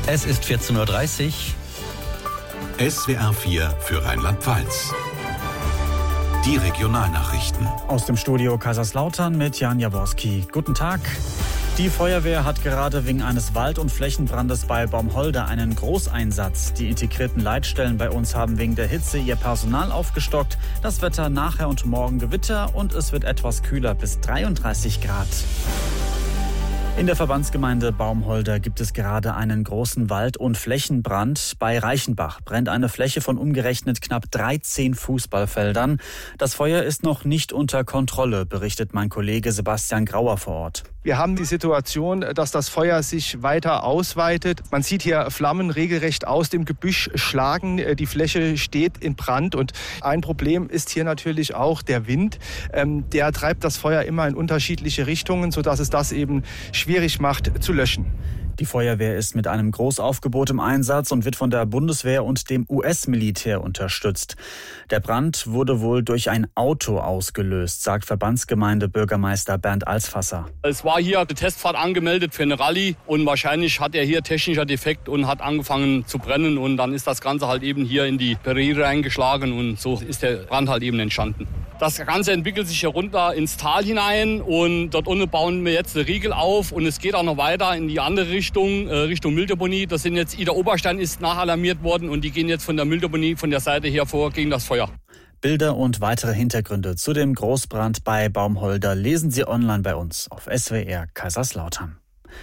Es ist 14.30 Uhr. SWR 4 für Rheinland-Pfalz. Die Regionalnachrichten. Aus dem Studio Kaiserslautern mit Jan Jaworski. Guten Tag. Die Feuerwehr hat gerade wegen eines Wald- und Flächenbrandes bei Baumholder einen Großeinsatz. Die integrierten Leitstellen bei uns haben wegen der Hitze ihr Personal aufgestockt. Das Wetter nachher und morgen Gewitter und es wird etwas kühler bis 33 Grad. In der Verbandsgemeinde Baumholder gibt es gerade einen großen Wald- und Flächenbrand. Bei Reichenbach brennt eine Fläche von umgerechnet knapp 13 Fußballfeldern. Das Feuer ist noch nicht unter Kontrolle, berichtet mein Kollege Sebastian Grauer vor Ort. Wir haben die Situation, dass das Feuer sich weiter ausweitet. Man sieht hier Flammen regelrecht aus dem Gebüsch schlagen. Die Fläche steht in Brand. Und ein Problem ist hier natürlich auch der Wind. Der treibt das Feuer immer in unterschiedliche Richtungen, sodass es das eben schwierig macht zu löschen. Die Feuerwehr ist mit einem Großaufgebot im Einsatz und wird von der Bundeswehr und dem US-Militär unterstützt. Der Brand wurde wohl durch ein Auto ausgelöst, sagt Verbandsgemeinde-Bürgermeister Bernd Alsfasser. Es war hier eine Testfahrt angemeldet für eine Rallye und wahrscheinlich hat er hier technischer Defekt und hat angefangen zu brennen und dann ist das Ganze halt eben hier in die Barriere reingeschlagen und so ist der Brand halt eben entstanden. Das Ganze entwickelt sich hier runter ins Tal hinein und dort unten bauen wir jetzt eine Riegel auf und es geht auch noch weiter in die andere Richtung, Richtung Mülldeponie. Das sind jetzt, Ida Oberstein ist nachalarmiert worden und die gehen jetzt von der Mülldeponie von der Seite her vor gegen das Feuer. Bilder und weitere Hintergründe zu dem Großbrand bei Baumholder lesen Sie online bei uns auf SWR Kaiserslautern.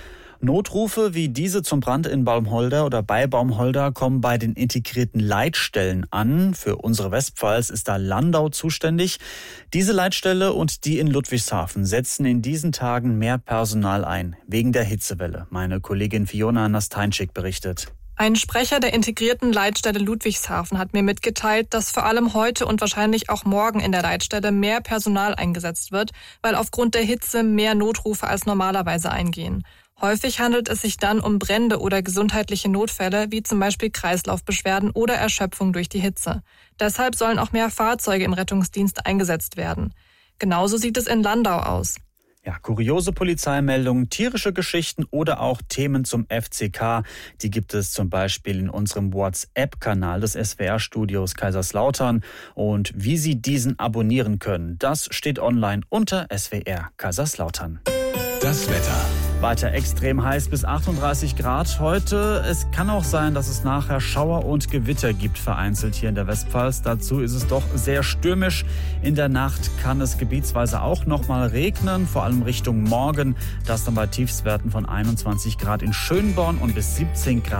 Notrufe wie diese zum Brand in Baumholder oder bei Baumholder kommen bei den integrierten Leitstellen an. Für unsere Westpfalz ist da Landau zuständig. Diese Leitstelle und die in Ludwigshafen setzen in diesen Tagen mehr Personal ein, wegen der Hitzewelle. Meine Kollegin Fiona Nasteinczyk berichtet. Ein Sprecher der integrierten Leitstelle Ludwigshafen hat mir mitgeteilt, dass vor allem heute und wahrscheinlich auch morgen in der Leitstelle mehr Personal eingesetzt wird, weil aufgrund der Hitze mehr Notrufe als normalerweise eingehen. Häufig handelt es sich dann um Brände oder gesundheitliche Notfälle, wie zum Beispiel Kreislaufbeschwerden oder Erschöpfung durch die Hitze. Deshalb sollen auch mehr Fahrzeuge im Rettungsdienst eingesetzt werden. Genauso sieht es in Landau aus. Ja, kuriose Polizeimeldungen, tierische Geschichten oder auch Themen zum FCK, die gibt es zum Beispiel in unserem WhatsApp-Kanal des SWR-Studios Kaiserslautern. Und wie Sie diesen abonnieren können, das steht online unter SWR Kaiserslautern. Das Wetter. Weiter extrem heiß bis 38 Grad heute. Es kann auch sein, dass es nachher Schauer und Gewitter gibt, vereinzelt hier in der Westpfalz. Dazu ist es doch sehr stürmisch. In der Nacht kann es gebietsweise auch noch mal regnen, vor allem Richtung Morgen. Das dann bei Tiefstwerten von 21 Grad in Schönborn und bis 17 Grad